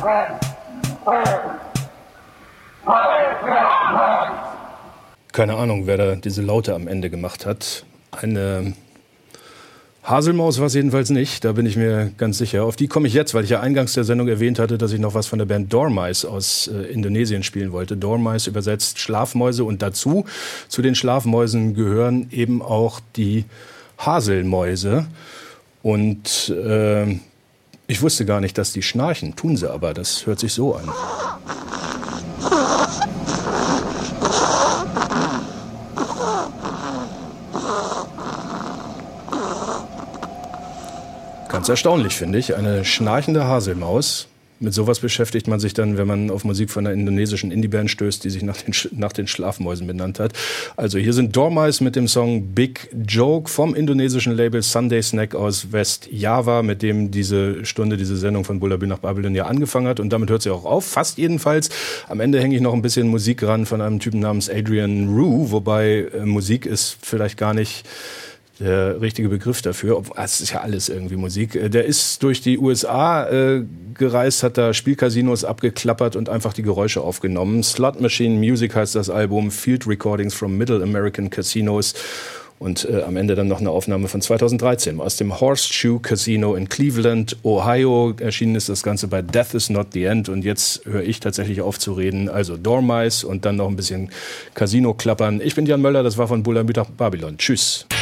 Keine Ahnung, wer da diese Laute am Ende gemacht hat. Eine Haselmaus war es jedenfalls nicht, da bin ich mir ganz sicher. Auf die komme ich jetzt, weil ich ja eingangs der Sendung erwähnt hatte, dass ich noch was von der Band Dormice aus Indonesien spielen wollte. Dormice übersetzt Schlafmäuse und dazu, zu den Schlafmäusen gehören eben auch die Haselmäuse. Und ich wusste gar nicht, dass die schnarchen, tun sie aber, das hört sich so an. Ganz erstaunlich, finde ich. Eine schnarchende Haselmaus. Mit sowas beschäftigt man sich dann, wenn man auf Musik von einer indonesischen Indie-Band stößt, die sich nach den Schlafmäusen benannt hat. Also hier sind Dormice mit dem Song Big Joke vom indonesischen Label Sunday Snack aus West-Java, mit dem diese Sendung von Bullabü nach Babylon ja angefangen hat. Und damit hört sie auch auf, fast jedenfalls. Am Ende hänge ich noch ein bisschen Musik ran von einem Typen namens Adrian Rue, wobei Musik ist vielleicht gar nicht der richtige Begriff dafür. Es ist ja alles irgendwie Musik. Der ist durch die USA gereist, hat da Spielcasinos abgeklappert und einfach die Geräusche aufgenommen. Slot Machine Music heißt das Album, Field Recordings from Middle American Casinos. Und am Ende dann noch eine Aufnahme von 2013 aus dem Horseshoe Casino in Cleveland, Ohio. Erschienen ist das Ganze bei Death is Not the End. Und jetzt höre ich tatsächlich auf zu reden. Also Dormice und dann noch ein bisschen Casino klappern. Ich bin Jan Möller, das war von Bullabü nach Babylon. Tschüss.